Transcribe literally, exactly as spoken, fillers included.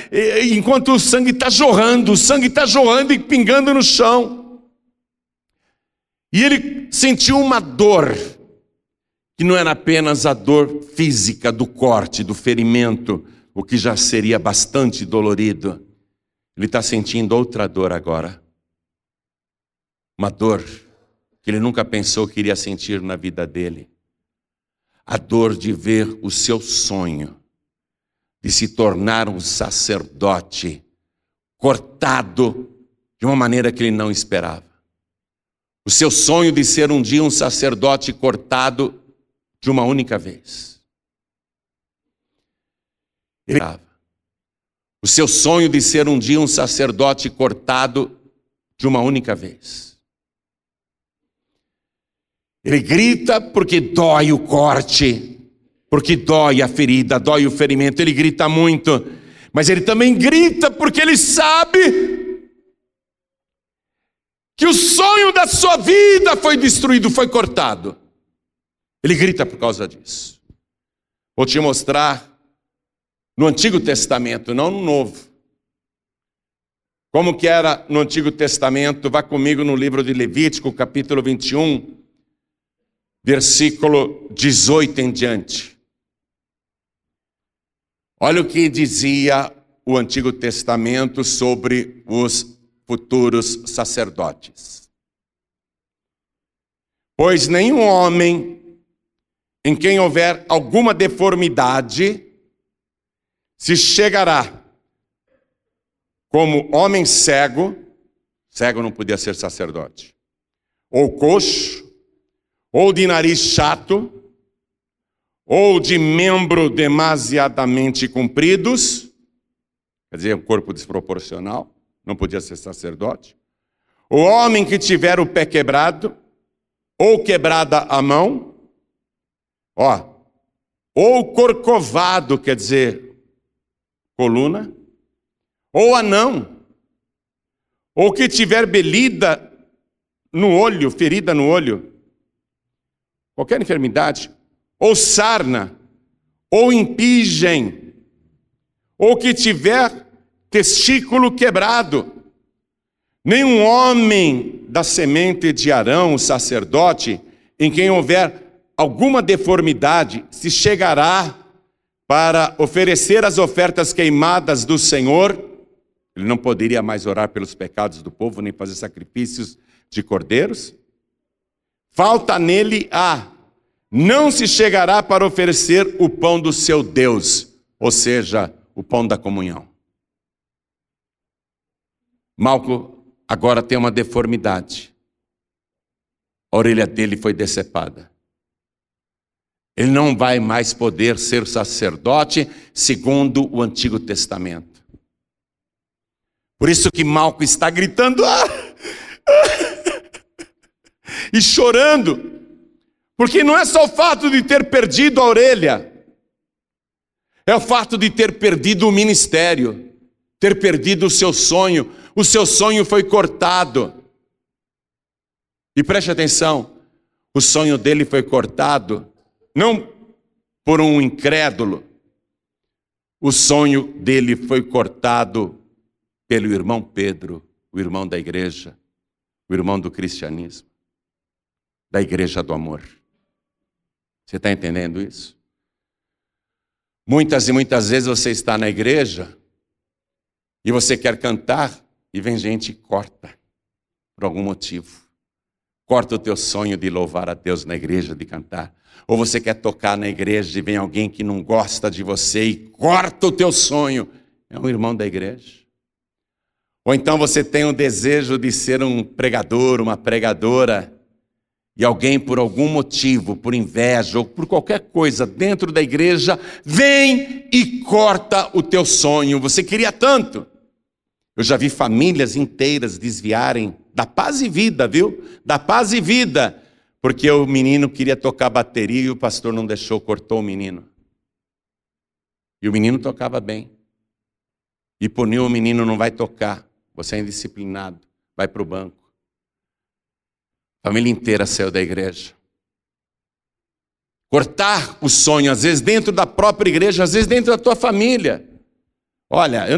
enquanto o sangue está jorrando, o sangue está jorrando e pingando no chão. E ele sentiu uma dor, que não era apenas a dor física do corte, do ferimento, o que já seria bastante dolorido. Ele está sentindo outra dor agora. Uma dor que ele nunca pensou que iria sentir na vida dele. A dor de ver o seu sonho de se tornar um sacerdote cortado de uma maneira que ele não esperava. O seu sonho de ser um dia um sacerdote cortado de uma única vez. Ele... O seu sonho de ser um dia um sacerdote cortado de uma única vez. Ele grita porque dói o corte, porque dói a ferida, dói o ferimento. Ele grita muito, mas ele também grita porque ele sabe que o sonho da sua vida foi destruído, foi cortado. Ele grita por causa disso. Vou te mostrar no Antigo Testamento, não no Novo. Como que era no Antigo Testamento? Vá comigo no livro de Levítico, capítulo vinte e um, versículo dezoito em diante. Olha o que dizia o Antigo Testamento sobre os futuros sacerdotes. Pois nenhum homem em quem houver alguma deformidade se chegará como homem cego, cego não podia ser sacerdote, ou coxo, ou de nariz chato, ou de membro demasiadamente compridos, quer dizer, um corpo desproporcional, não podia ser sacerdote. O homem que tiver o pé quebrado, ou quebrada a mão, ó, ou corcovado, quer dizer, coluna, ou anão, ou que tiver belida no olho, ferida no olho, qualquer enfermidade, ou sarna, ou impingem, ou que tiver testículo quebrado. Nenhum homem da semente de Arão, o sacerdote, em quem houver alguma deformidade, se chegará para oferecer as ofertas queimadas do Senhor. Ele não poderia mais orar pelos pecados do povo, nem fazer sacrifícios de cordeiros. Falta nele a, não se chegará para oferecer o pão do seu Deus, ou seja, o pão da comunhão. Malco agora tem uma deformidade. A orelha dele foi decepada. Ele não vai mais poder ser sacerdote segundo o Antigo Testamento. Por isso que Malco está gritando ah, ah, e chorando, porque não é só o fato de ter perdido a orelha, é o fato de ter perdido o ministério, ter perdido o seu sonho. O seu sonho foi cortado. E preste atenção, o sonho dele foi cortado não por um incrédulo, o sonho dele foi cortado pelo irmão Pedro, o irmão da igreja, o irmão do cristianismo, da igreja do amor. Você está entendendo isso? Muitas e muitas vezes você está na igreja e você quer cantar e vem gente e corta por algum motivo. Corta o teu sonho de louvar a Deus na igreja, de cantar. Ou você quer tocar na igreja e vem alguém que não gosta de você e corta o teu sonho. É um irmão da igreja. Ou então você tem o desejo de ser um pregador, uma pregadora, e alguém por algum motivo, por inveja ou por qualquer coisa dentro da igreja, vem e corta o teu sonho. Você queria tanto. Eu já vi famílias inteiras desviarem da paz e vida, viu? Da paz e vida. Porque o menino queria tocar bateria e o pastor não deixou, cortou o menino. E o menino tocava bem. E puniu o menino, não vai tocar. Você é indisciplinado, vai para o banco. A família inteira saiu da igreja. Cortar o sonho, às vezes dentro da própria igreja, às vezes dentro da tua família. Olha, eu